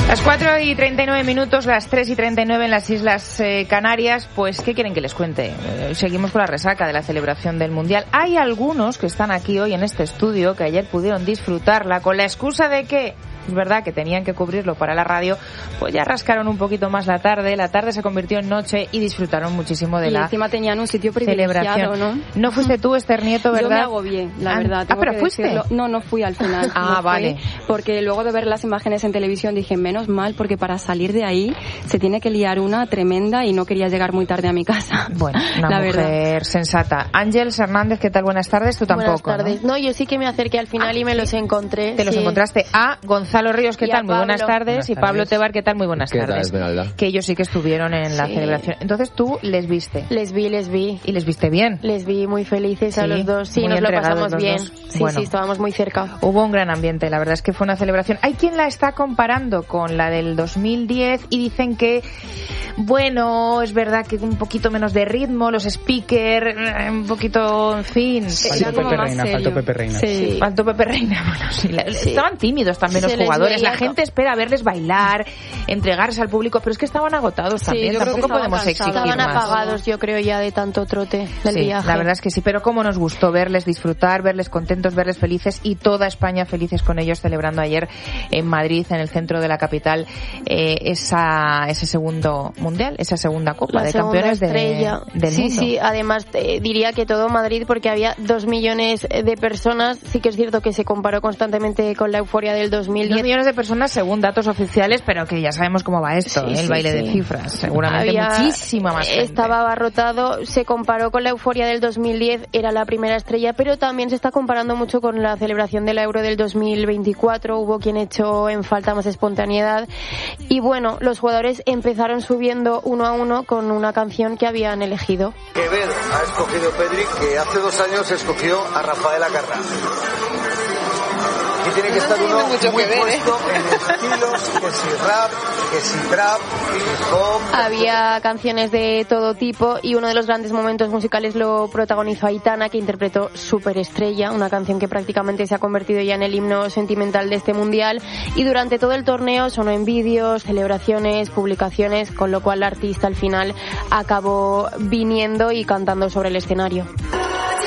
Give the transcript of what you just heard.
Las 4:39, las 3:39 en las Islas Canarias. Pues, ¿qué quieren que les cuente? Seguimos con la resaca de la celebración del Mundial. Hay algunos que están aquí hoy en este estudio que ayer pudieron disfrutarla con la excusa de que, es verdad que tenían que cubrirlo para la radio, pues ya rascaron un poquito más la tarde se convirtió en noche y disfrutaron muchísimo de la encima tenían un sitio privilegiado, celebración. ¿No fuiste tú, Esther Nieto, verdad? Yo me agobié, la verdad. ¿Pero fuiste? Decirlo. No fui al final. Vale. Porque luego de ver las imágenes en televisión dije, menos mal, porque para salir de ahí se tiene que liar una tremenda y no quería llegar muy tarde a mi casa. Bueno, una mujer sensata. Ángeles Hernández, ¿qué tal? Buenas tardes. Tú tampoco. Buenas tardes. No, yo sí que me acerqué al final y me los encontré. Te los encontraste a Gonzalo Ríos, ¿qué tal? Muy buenas tardes. Y Pablo Tebar, ¿qué tal? Muy buenas tardes. Que ellos sí que estuvieron en la celebración. Entonces tú les viste. Les vi. ¿Y les viste bien? Les vi muy felices a los dos. Sí, nos lo pasamos bien. Sí, estábamos muy cerca. Hubo un gran ambiente, la verdad es que fue una celebración. Hay quien la está comparando con la del 2010 y dicen que, bueno, es verdad que un poquito menos de ritmo, los speakers, un poquito, en fin. Faltó Pepe Reina. Sí, faltó Pepe Reina. Bueno, sí. Estaban tímidos también los jugadores. La gente espera verles bailar, entregarse al público, pero es que estaban agotados también. Tampoco podemos exigir más. Estaban apagados, yo creo, ya de tanto trote del viaje. La verdad es que sí, pero cómo nos gustó verles disfrutar, verles contentos, verles felices y toda España felices con ellos, celebrando ayer en Madrid, en el centro de la capital, ese segundo mundial, esa segunda Copa de Campeones del mundo. Sí, además diría que todo Madrid, porque había 2 millones de personas. Sí que es cierto que se comparó constantemente con la euforia del 2010. 2 millones de personas según datos oficiales, pero que ya sabemos cómo va esto, el baile de cifras. Seguramente muchísima más gente. Estaba abarrotado, se comparó con la euforia del 2010, era la primera estrella, pero también se está comparando mucho con la celebración de la Euro del 2024. Hubo quien echó en falta más espontaneidad. Y bueno, los jugadores empezaron subiendo uno a uno con una canción que habían elegido. Quevedo ha escogido Pedri, que hace 2 años escogió a Rafael Acarrá. Aquí tiene que estar uno muy puesto en estilos, que si rap, que si trap, hip hop. Había canciones de todo tipo y uno de los grandes momentos musicales lo protagonizó Aitana, que interpretó Superestrella, una canción que prácticamente se ha convertido ya en el himno sentimental de este mundial, y durante todo el torneo sonó en vídeos, celebraciones, publicaciones, con lo cual la artista al final acabó viniendo y cantando sobre el escenario.